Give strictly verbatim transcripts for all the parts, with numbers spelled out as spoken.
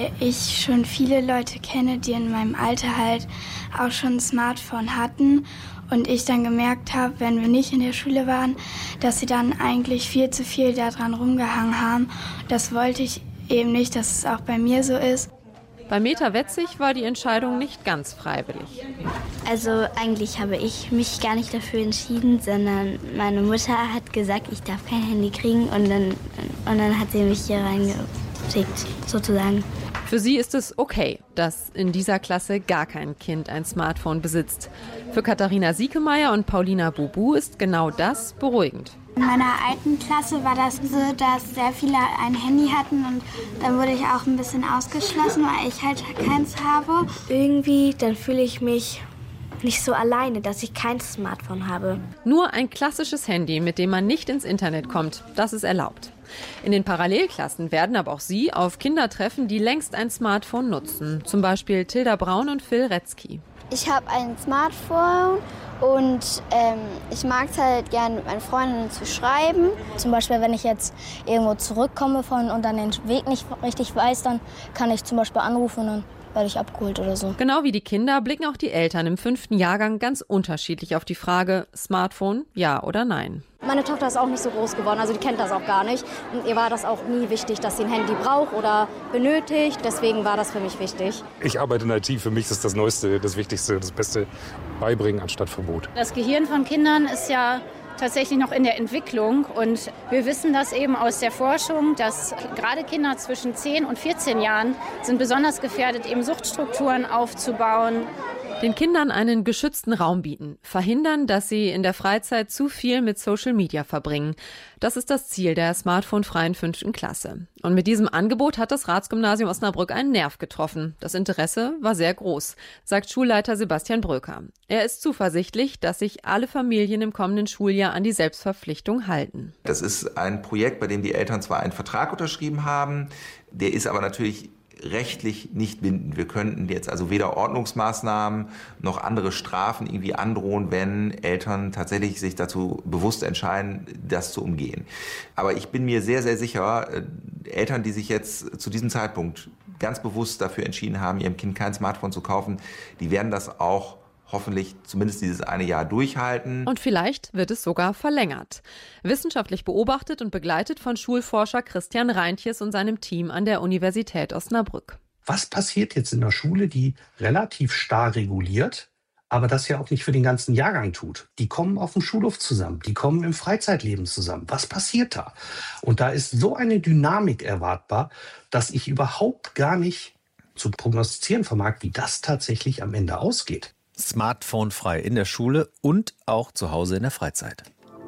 weil ich schon viele Leute kenne, die in meinem Alter halt auch schon ein Smartphone hatten. Und ich dann gemerkt habe, wenn wir nicht in der Schule waren, dass sie dann eigentlich viel zu viel daran rumgehangen haben. Das wollte ich eben nicht, dass es auch bei mir so ist. Bei Meta Wetzig war die Entscheidung nicht ganz freiwillig. Also eigentlich habe ich mich gar nicht dafür entschieden, sondern meine Mutter hat gesagt, ich darf kein Handy kriegen und dann, und dann hat sie mich hier reingeschickt, sozusagen. Für sie ist es okay, dass in dieser Klasse gar kein Kind ein Smartphone besitzt. Für Katharina Siekemeier und Paulina Bubu ist genau das beruhigend. In meiner alten Klasse war das so, dass sehr viele ein Handy hatten und dann wurde ich auch ein bisschen ausgeschlossen, weil ich halt keins habe. Irgendwie, dann fühle ich mich nicht so alleine, dass ich kein Smartphone habe. Nur ein klassisches Handy, mit dem man nicht ins Internet kommt, das ist erlaubt. In den Parallelklassen werden aber auch sie auf Kinder treffen, die längst ein Smartphone nutzen. Zum Beispiel Tilda Braun und Phil Retzky. Ich habe ein Smartphone und ähm, ich mag es halt gerne mit meinen Freundinnen zu schreiben. Zum Beispiel, wenn ich jetzt irgendwo zurückkomme von und dann den Weg nicht richtig weiß, dann kann ich zum Beispiel anrufen und dann werde ich abgeholt oder so. Genau wie die Kinder blicken auch die Eltern im fünften Jahrgang ganz unterschiedlich auf die Frage, Smartphone, ja oder nein. Meine Tochter ist auch nicht so groß geworden, also die kennt das auch gar nicht. Und ihr war das auch nie wichtig, dass sie ein Handy braucht oder benötigt. Deswegen war das für mich wichtig. Ich arbeite in I T. Für mich ist das Neueste, das Wichtigste, das Beste beibringen anstatt Verbot. Das Gehirn von Kindern ist ja tatsächlich noch in der Entwicklung. Und wir wissen das eben aus der Forschung, dass gerade Kinder zwischen zehn und vierzehn Jahren sind besonders gefährdet, eben Suchtstrukturen aufzubauen. Den Kindern einen geschützten Raum bieten, verhindern, dass sie in der Freizeit zu viel mit Social Media verbringen. Das ist das Ziel der smartphonefreien fünften Klasse. Und mit diesem Angebot hat das Ratsgymnasium Osnabrück einen Nerv getroffen. Das Interesse war sehr groß, sagt Schulleiter Sebastian Bröker. Er ist zuversichtlich, dass sich alle Familien im kommenden Schuljahr an die Selbstverpflichtung halten. Das ist ein Projekt, bei dem die Eltern zwar einen Vertrag unterschrieben haben, der ist aber natürlich rechtlich nicht bindend. Wir könnten jetzt also weder Ordnungsmaßnahmen noch andere Strafen irgendwie androhen, wenn Eltern tatsächlich sich dazu bewusst entscheiden, das zu umgehen. Aber ich bin mir sehr, sehr sicher, Eltern, die sich jetzt zu diesem Zeitpunkt ganz bewusst dafür entschieden haben, ihrem Kind kein Smartphone zu kaufen, die werden das auch hoffentlich zumindest dieses eine Jahr durchhalten. Und vielleicht wird es sogar verlängert. Wissenschaftlich beobachtet und begleitet von Schulforscher Christian Reintjes und seinem Team an der Universität Osnabrück. Was passiert jetzt in der Schule, die relativ starr reguliert, aber das ja auch nicht für den ganzen Jahrgang tut? Die kommen auf dem Schulhof zusammen, die kommen im Freizeitleben zusammen. Was passiert da? Und da ist so eine Dynamik erwartbar, dass ich überhaupt gar nicht zu prognostizieren vermag, wie das tatsächlich am Ende ausgeht. Smartphone-frei in der Schule und auch zu Hause in der Freizeit.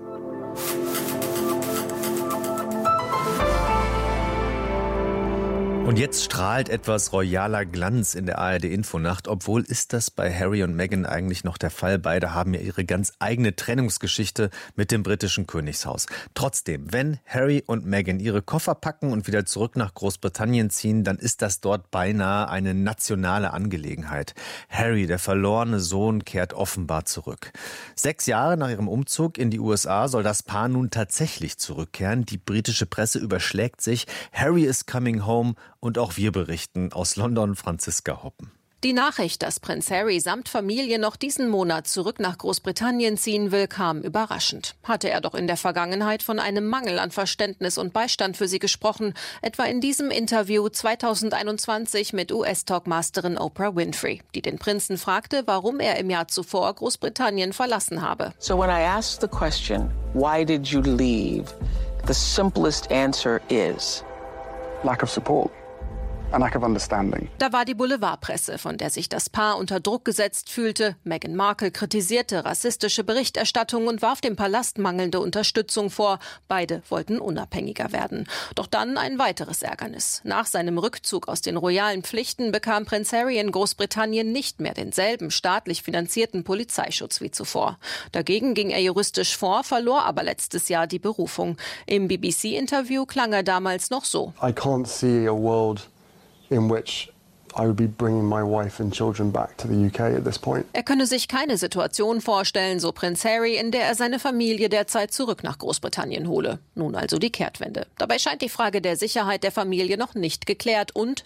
Und jetzt strahlt etwas royaler Glanz in der A R D-Infonacht. Obwohl ist das bei Harry und Meghan eigentlich noch der Fall. Beide haben ja ihre ganz eigene Trennungsgeschichte mit dem britischen Königshaus. Trotzdem, wenn Harry und Meghan ihre Koffer packen und wieder zurück nach Großbritannien ziehen, dann ist das dort beinahe eine nationale Angelegenheit. Harry, der verlorene Sohn, kehrt offenbar zurück. Sechs Jahre nach ihrem Umzug in die U S A soll das Paar nun tatsächlich zurückkehren. Die britische Presse überschlägt sich. Harry is coming home. Und auch wir berichten aus London, Franziska Hoppen. Die Nachricht, dass Prinz Harry samt Familie noch diesen Monat zurück nach Großbritannien ziehen will, kam überraschend. Hatte er doch in der Vergangenheit von einem Mangel an Verständnis und Beistand für sie gesprochen, etwa in diesem Interview zweitausendeinundzwanzig mit U S-Talkmasterin Oprah Winfrey, die den Prinzen fragte, warum er im Jahr zuvor Großbritannien verlassen habe. So when I asked the question, why did you leave? The simplest answer is lack of support. A lack of understanding. Da war die Boulevardpresse, von der sich das Paar unter Druck gesetzt fühlte. Meghan Markle kritisierte rassistische Berichterstattung und warf dem Palast mangelnde Unterstützung vor. Beide wollten unabhängiger werden. Doch dann ein weiteres Ärgernis. Nach seinem Rückzug aus den royalen Pflichten bekam Prinz Harry in Großbritannien nicht mehr denselben staatlich finanzierten Polizeischutz wie zuvor. Dagegen ging er juristisch vor, verlor aber letztes Jahr die Berufung. Im B B C-Interview klang er damals noch so. I can't see a world in which I would be bringing my wife and children back to the U K at this point. Er könne sich keine Situation vorstellen, so Prinz Harry, in der er seine Familie derzeit zurück nach Großbritannien hole. Nun also die Kehrtwende. Dabei scheint die Frage der Sicherheit der Familie noch nicht geklärt und